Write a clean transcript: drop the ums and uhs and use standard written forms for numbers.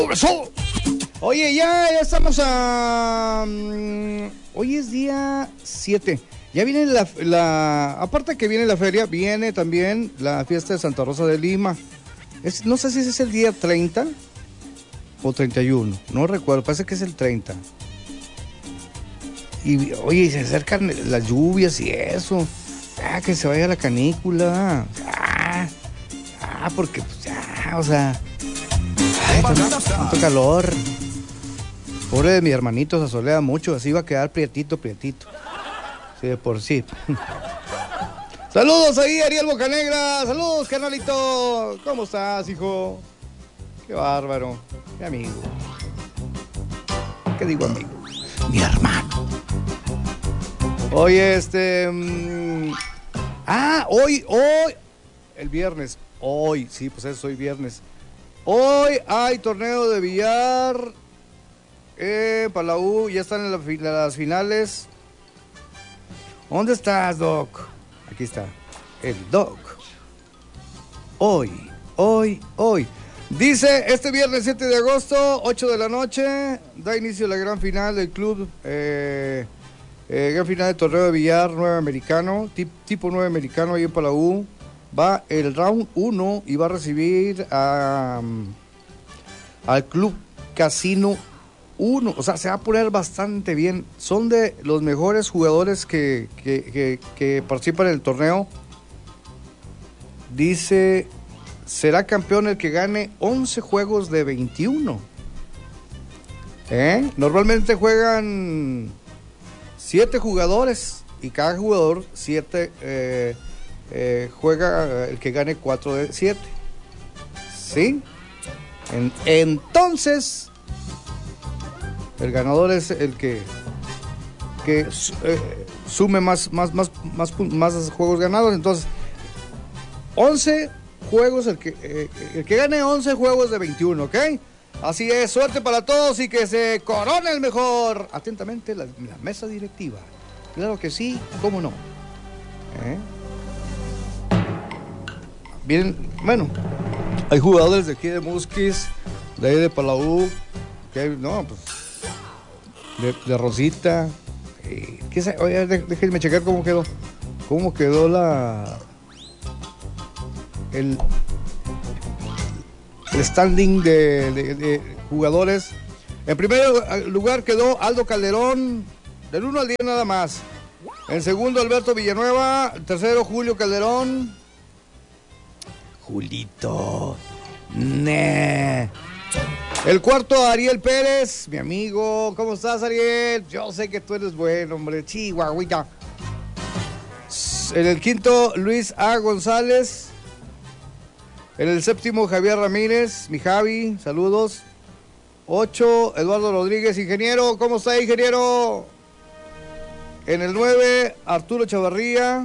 Oye, ya estamos a... hoy es día 7. Ya viene aparte que viene la feria, viene también la fiesta de Santa Rosa de Lima. No sé si ese es el día 30 o 31, no recuerdo, parece que es el 30. Y oye, se acercan las lluvias y eso. Que se vaya la canícula. Porque pues ya, o sea... tanto calor. Pobre de mi hermanito, se asolea mucho, así va a quedar prietito. Sí, de por sí. Saludos ahí, Ariel Bocanegra. Saludos, carnalito. ¿Cómo estás, hijo? Qué bárbaro. Qué amigo. ¿Qué digo, amigo? Mi hermano. Oye, hoy, el viernes. Hoy, sí, pues es hoy viernes. Hoy hay torneo de billar para la U, ya están en las finales. ¿Dónde estás, Doc? Aquí está, el Doc. Hoy. Dice, este viernes 7 de agosto, 8 de la noche, da inicio la gran final del club, gran final de torneo de billar 9 americano, tipo 9 americano ahí en Palau. Va el round 1 y va a recibir al Club Casino 1. O sea, se va a poner bastante bien. Son de los mejores jugadores que participan en el torneo. Dice, será campeón el que gane 11 juegos de 21. Normalmente juegan 7 jugadores y cada jugador 7... juega el que gane 4 de 7. ¿Sí? Entonces, el ganador es el que sume más juegos ganados. Entonces, 11 juegos, el que gane 11 juegos de 21, ¿ok? Así es, suerte para todos y que se corone el mejor. Atentamente, la mesa directiva. Claro que sí, ¿cómo no? Bien, bueno, hay jugadores de aquí de Musquis, de ahí de Palau, no, pues, de Rosita. Oye, déjenme checar cómo quedó el standing de jugadores. En primer lugar quedó Aldo Calderón, del 1 al 10 nada más. En segundo, Alberto Villanueva. En tercero, Julio Calderón. Julito. El cuarto, Ariel Pérez, mi amigo. ¿Cómo estás, Ariel? Yo sé que tú eres bueno, hombre. Chihuahuita. En el quinto, Luis A. González. En el séptimo, Javier Ramírez, mi Javi, saludos. 8, Eduardo Rodríguez, ingeniero. ¿Cómo está, ingeniero? En el 9, Arturo Chavarría.